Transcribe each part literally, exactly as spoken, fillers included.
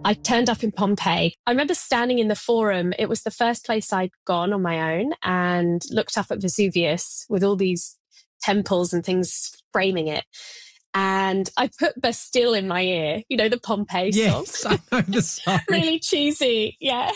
I turned up in Pompeii. I remember standing in the Forum. It was the first place I'd gone on my own and looked up at Vesuvius with all these temples and things framing it. And I put Bastille in my ear, you know, the Pompeii yes, song. I know the song. Really cheesy, yeah.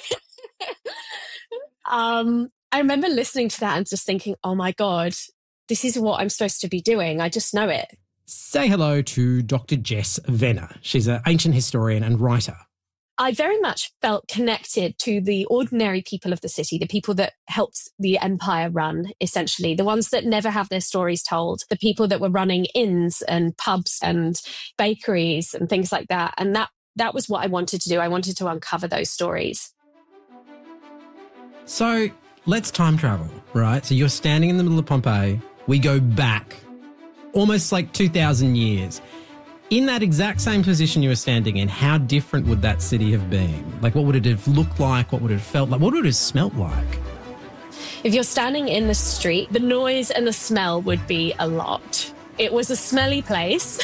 um, I remember listening to that and just thinking, oh my God, this is what I'm supposed to be doing. I just know it. Say hello to Doctor Jess Venner. She's an ancient historian and writer. I very much felt connected to the ordinary people of the city, the people that helped the empire run, essentially, the ones that never have their stories told, the people that were running inns and pubs and bakeries and things like that. And that that was what I wanted to do. I wanted to uncover those stories. So let's time travel, right? So you're standing in the middle of Pompeii. We go back almost like two thousand years. In that exact same position you were standing in, how different would that city have been? Like, what would it have looked like? What would it have felt like? What would it have smelt like? If you're standing in the street, the noise and the smell would be a lot. It was a smelly place.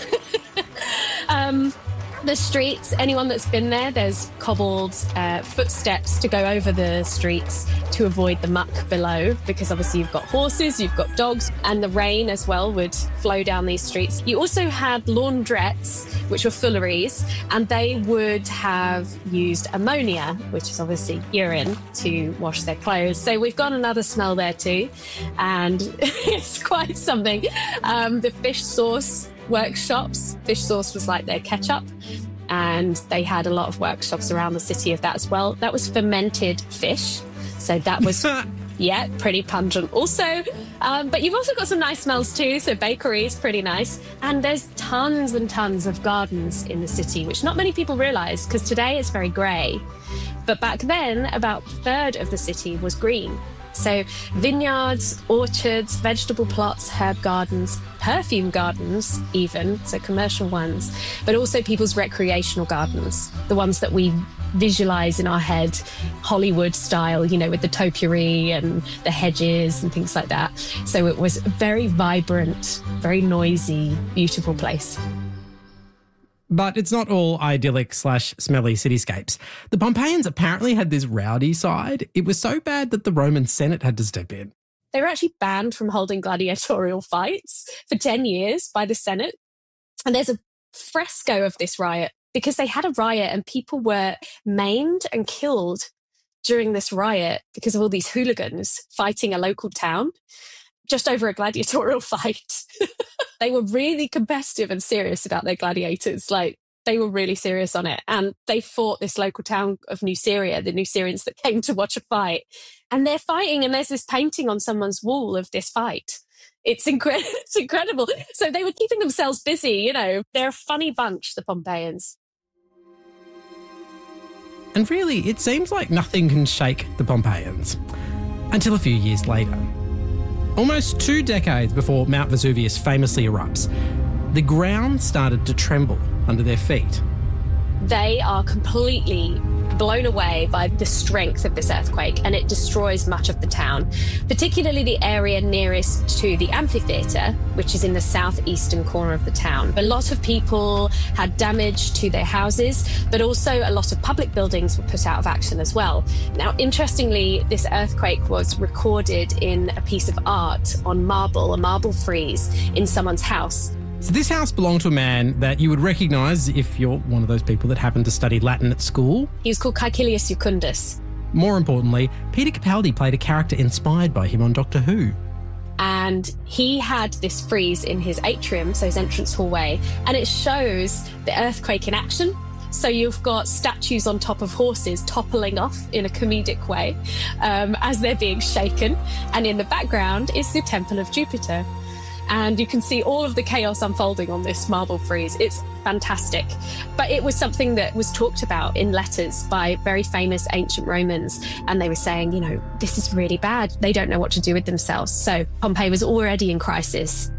um, the streets, anyone that's been there, there's cobbled uh, footsteps to go over the streets to avoid the muck below, because obviously you've got horses, you've got dogs, and the rain as well would flow down these streets. You also had laundrettes, which were fooleries, and they would have used ammonia, which is obviously urine, to wash their clothes. So we've got another smell there too, and it's quite something. Um, the fish sauce workshops, fish sauce was like their ketchup, and they had a lot of workshops around the city of that as well. That was fermented fish, so that was yeah pretty pungent also, um, but you've also got some nice smells too. So bakery is pretty nice, and there's tons and tons of gardens in the city, which not many people realize, because today it's very grey, but back then about a third of the city was green. So vineyards, orchards, vegetable plots, herb gardens, perfume gardens even, so commercial ones, but also people's recreational gardens, the ones that we visualise in our head, Hollywood style, you know, with the topiary and the hedges and things like that. So it was a very vibrant, very noisy, beautiful place. But it's not all idyllic slash smelly cityscapes. The Pompeians apparently had this rowdy side. It was so bad that the Roman Senate had to step in. They were actually banned from holding gladiatorial fights for ten years by the Senate. And there's a fresco of this riot, because they had a riot and people were maimed and killed during this riot because of all these hooligans fighting a local town just over a gladiatorial fight. They were really competitive and serious about their gladiators. Like, they were really serious on it. And they fought this local town of Nuceria, the Nucerians that came to watch a fight. And they're fighting, and there's this painting on someone's wall of this fight. It's, incre- it's incredible. So they were keeping themselves busy, you know. They're a funny bunch, the Pompeians. And really, it seems like nothing can shake the Pompeians. Until a few years later. Almost two decades before Mount Vesuvius famously erupts, the ground started to tremble under their feet. They are completely blown away by the strength of this earthquake, and it destroys much of the town, particularly the area nearest to the amphitheatre, which is in the southeastern corner of the town. A lot of people had damage to their houses, but also a lot of public buildings were put out of action as well. Now, interestingly, this earthquake was recorded in a piece of art on marble, a marble frieze in someone's house. So this house belonged to a man that you would recognise if you're one of those people that happened to study Latin at school. He was called Caecilius Jucundus. More importantly, Peter Capaldi played a character inspired by him on Doctor Who. And he had this frieze in his atrium, so his entrance hallway, and it shows the earthquake in action. So you've got statues on top of horses toppling off in a comedic way um, as they're being shaken. And in the background is the Temple of Jupiter. And you can see all of the chaos unfolding on this marble frieze. It's fantastic. But it was something that was talked about in letters by very famous ancient Romans. And they were saying, you know, this is really bad. They don't know what to do with themselves. So Pompeii was already in crisis.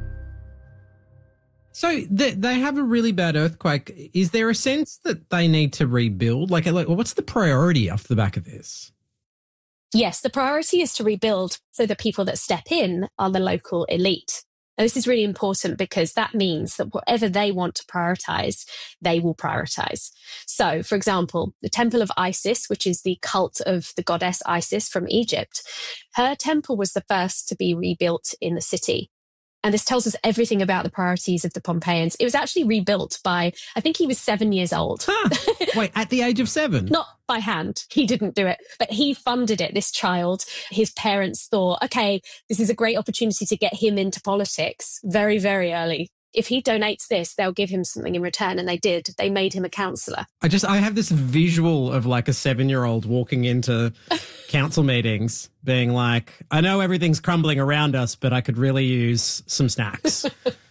So they, they have a really bad earthquake. Is there a sense that they need to rebuild? Like, like what's the priority off the back of this? Yes, the priority is to rebuild. So the people that step in are the local elite. And this is really important because that means that whatever they want to prioritize, they will prioritize. So, for example, the Temple of Isis, which is the cult of the goddess Isis from Egypt, her temple was the first to be rebuilt in the city. And this tells us everything about the priorities of the Pompeians. It was actually rebuilt by, I think he was seven years old. Huh. Wait, at the age of seven? Not by hand. He didn't do it, but he funded it, this child. His parents thought, okay, this is a great opportunity to get him into politics very, very early. If he donates this, they'll give him something in return. And they did. They made him a councillor. I just, I have this visual of like a seven-year-old walking into council meetings being like, I know everything's crumbling around us, but I could really use some snacks.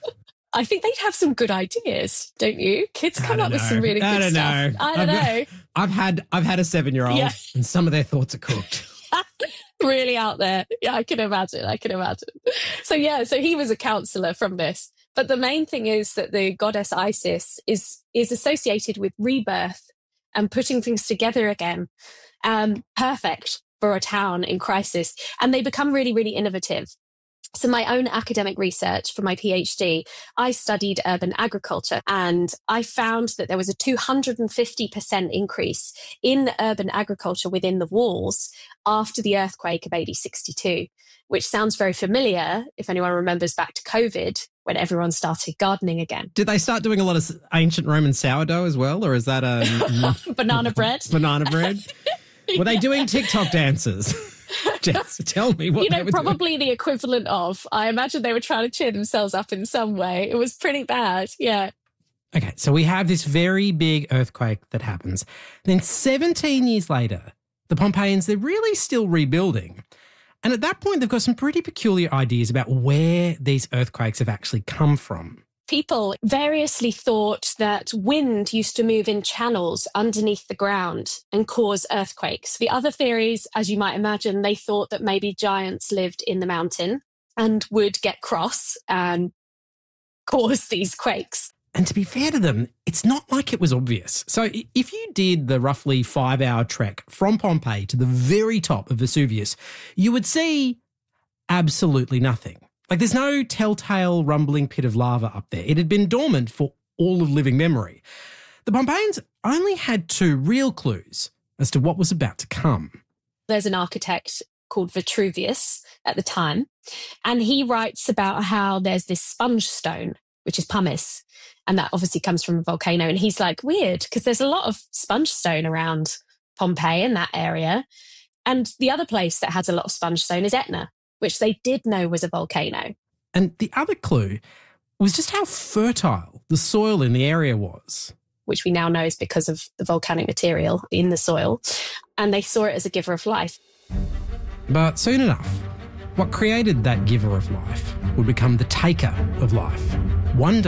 I think they'd have some good ideas, don't you? Kids come up know. with some really good I don't stuff. know. I don't I've, know. I've had, I've had a seven-year-old Yeah. and some of their thoughts are cooked. Really out there. Yeah, I can imagine. I can imagine. So yeah, so he was a councillor from this. But the main thing is that the goddess Isis is is associated with rebirth and putting things together again. Um, perfect for a town in crisis. And they become really, really innovative. So my own academic research for my PhD, I studied urban agriculture, and I found that there was a two hundred fifty percent increase in urban agriculture within the walls after the earthquake of A D sixty-two, which sounds very familiar if anyone remembers back to COVID when everyone started gardening again. Did they start doing a lot of ancient Roman sourdough as well, or is that a banana bread? Banana bread? Were they doing TikTok dances? Jess, tell me what you know, they were probably doing. The equivalent of. I imagine they were trying to cheer themselves up in some way. It was pretty bad, yeah. Okay, so we have this very big earthquake that happens. Then seventeen years later, the Pompeians, they're really still rebuilding. And at that point, they've got some pretty peculiar ideas about where these earthquakes have actually come from. People variously thought that wind used to move in channels underneath the ground and cause earthquakes. The other theories, as you might imagine, they thought that maybe giants lived in the mountain and would get cross and cause these quakes. And to be fair to them, it's not like it was obvious. So if you did the roughly five-hour trek from Pompeii to the very top of Vesuvius, you would see absolutely nothing. Like there's no telltale rumbling pit of lava up there. It had been dormant for all of living memory. The Pompeians only had two real clues as to what was about to come. There's an architect called Vitruvius at the time, and he writes about how there's this sponge stone, which is pumice, and that obviously comes from a volcano. And he's like, weird, because there's a lot of sponge stone around Pompeii in that area. And the other place that has a lot of sponge stone is Etna, which they did know was a volcano. And the other clue was just how fertile the soil in the area was. Which we now know is because of the volcanic material in the soil. And they saw it as a giver of life. But soon enough, what created that giver of life would become the taker of life. One day,